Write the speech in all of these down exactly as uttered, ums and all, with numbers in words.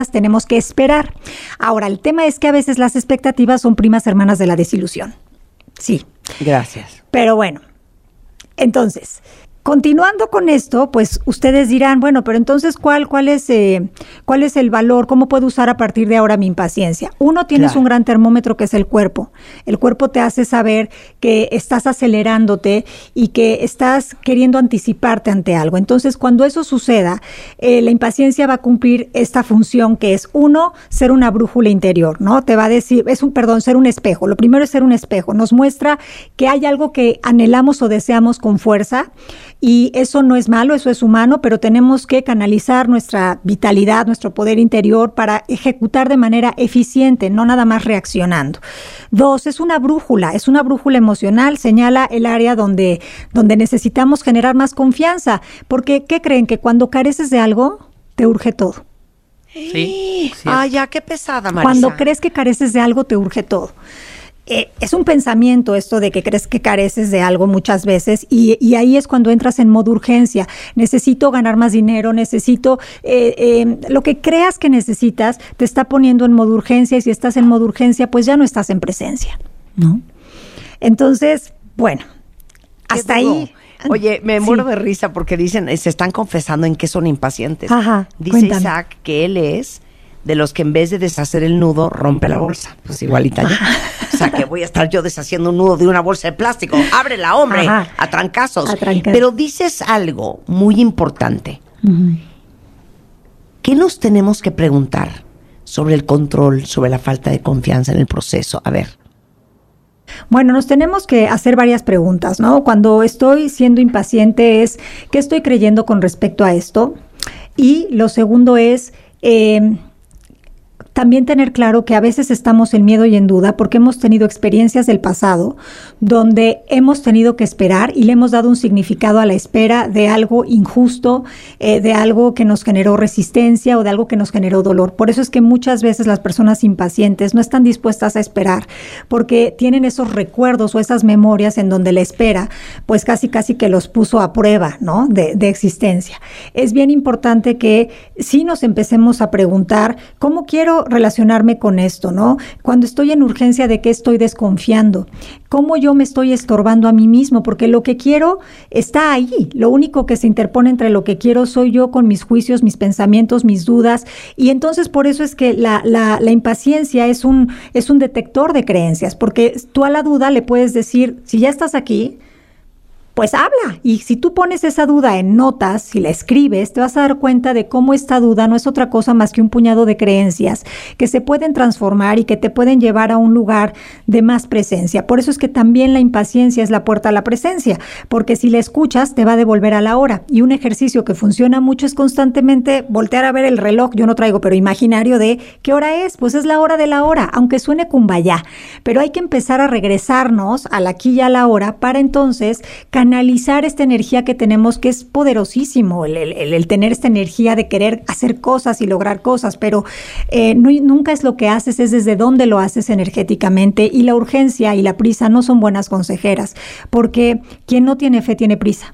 tenemos que esperar. Ahora, el tema es que a veces las expectativas son primas hermanas de la desilusión. Sí. Gracias. Pero bueno, entonces, continuando con esto, pues ustedes dirán, bueno, pero entonces, ¿cuál, cuál es, eh, cuál es el valor? ¿Cómo puedo usar a partir de ahora mi impaciencia? Uno, tienes Claro. un gran termómetro que es el cuerpo. El cuerpo te hace saber que estás acelerándote y que estás queriendo anticiparte ante algo. Entonces, cuando eso suceda, eh, la impaciencia va a cumplir esta función que es, uno, ser una brújula interior, ¿no? Te va a decir, es un, perdón, ser un espejo. Lo primero es ser un espejo. Nos muestra que hay algo que anhelamos o deseamos con fuerza. Y eso no es malo, eso es humano, pero tenemos que canalizar nuestra vitalidad, nuestro poder interior para ejecutar de manera eficiente, no nada más reaccionando. Dos, es una brújula, es una brújula emocional, señala el área donde, donde necesitamos generar más confianza, porque ¿qué creen? Que cuando careces de algo, te urge todo. Sí. Ah, ya, qué pesada, Marisa. Cuando crees que careces de algo, te urge todo. Eh, es un pensamiento esto de que crees que careces de algo muchas veces y, y ahí es cuando entras en modo urgencia. Necesito ganar más dinero, necesito... Eh, eh, lo que creas que necesitas te está poniendo en modo urgencia y si estás en modo urgencia, pues ya no estás en presencia, ¿no? Entonces, bueno, hasta ahí... Oye, me muero Sí. de risa porque dicen, se están confesando en que son impacientes. Ajá, Dice cuéntame. Isaac que él es de los que en vez de deshacer el nudo, rompe la bolsa. Pues igualita yo. O sea, que voy a estar yo deshaciendo un nudo de una bolsa de plástico. ¡Ábrela, hombre! Ajá. A trancazos. A trancazos. Pero dices algo muy importante. Uh-huh. ¿Qué nos tenemos que preguntar sobre el control, sobre la falta de confianza en el proceso? A ver. Bueno, nos tenemos que hacer varias preguntas, ¿no? Cuando estoy siendo impaciente es, ¿qué estoy creyendo con respecto a esto? Y lo segundo es... Eh, También tener claro que a veces estamos en miedo y en duda porque hemos tenido experiencias del pasado donde hemos tenido que esperar y le hemos dado un significado a la espera de algo injusto, eh, de algo que nos generó resistencia o de algo que nos generó dolor. Por eso es que muchas veces las personas impacientes no están dispuestas a esperar porque tienen esos recuerdos o esas memorias en donde la espera pues casi casi que los puso a prueba, ¿no? de, de existencia. Es bien importante que sí nos empecemos a preguntar cómo quiero relacionarme con esto, ¿no? Cuando estoy en urgencia, ¿de qué estoy desconfiando? ¿Cómo yo me estoy estorbando a mí mismo? Porque lo que quiero está ahí. Lo único que se interpone entre lo que quiero soy yo con mis juicios, mis pensamientos, mis dudas. Y entonces por eso es que la, la, la impaciencia es un, es un detector de creencias, porque tú a la duda le puedes decir, si ya estás aquí, pues habla. Y si tú pones esa duda en notas, si la escribes, te vas a dar cuenta de cómo esta duda no es otra cosa más que un puñado de creencias que se pueden transformar y que te pueden llevar a un lugar de más presencia. Por eso es que también la impaciencia es la puerta a la presencia, porque si la escuchas te va a devolver a la hora. Y un ejercicio que funciona mucho es constantemente voltear a ver el reloj, yo no traigo, pero imaginario de ¿qué hora es? Pues es la hora de la hora, aunque suene cumbayá. Pero hay que empezar a regresarnos al aquí y a la hora para entonces canalizar esta energía que tenemos, que es poderosísimo, el, el, el tener esta energía de querer hacer cosas y lograr cosas, pero eh, no, nunca es lo que haces, es desde dónde lo haces energéticamente, y la urgencia y la prisa no son buenas consejeras, porque quien no tiene fe tiene prisa.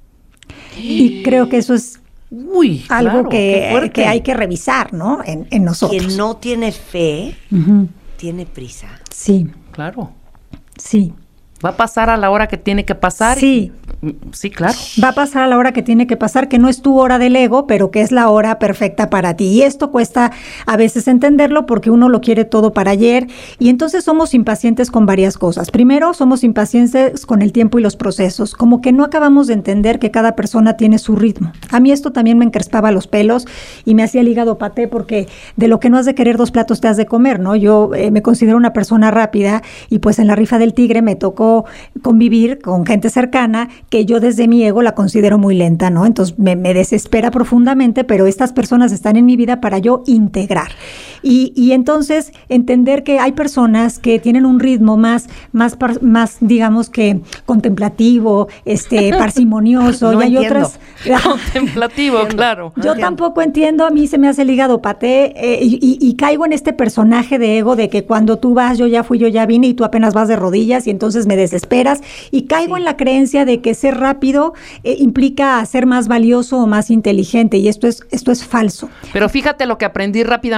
Y creo que eso es Uy, algo claro, que, que hay que revisar, ¿no? En, en nosotros. Quien no tiene fe, uh-huh. tiene prisa. Sí. Claro. Sí. Va a pasar a la hora que tiene que pasar. Sí. Y, sí, claro. Va a pasar a la hora que tiene que pasar, que no es tu hora del ego, pero que es la hora perfecta para ti. Y esto cuesta a veces entenderlo porque uno lo quiere todo para ayer. Y entonces somos impacientes con varias cosas. Primero, somos impacientes con el tiempo y los procesos. Como que no acabamos de entender que cada persona tiene su ritmo. A mí esto también me encrespaba los pelos y me hacía el hígado paté porque de lo que no has de querer dos platos te has de comer, ¿no? Yo eh, me considero una persona rápida y pues en la rifa del tigre me tocó convivir con gente cercana que yo desde mi ego la considero muy lenta, ¿no? Entonces me, me desespera profundamente, pero estas personas están en mi vida para yo integrar. Y, y entonces entender que hay personas que tienen un ritmo más, más, par, más digamos que contemplativo, este, parsimonioso, No y hay entiendo. otras... Contemplativo, claro. Yo tampoco entiendo, a mí se me hace el hígado paté eh, y, y, y caigo en este personaje de ego de que cuando tú vas, yo ya fui, yo ya vine y tú apenas vas de rodillas y entonces me desesperas y caigo Sí. en la creencia de que ser rápido eh, implica ser más valioso o más inteligente y esto es, esto es falso. Pero fíjate lo que aprendí rápidamente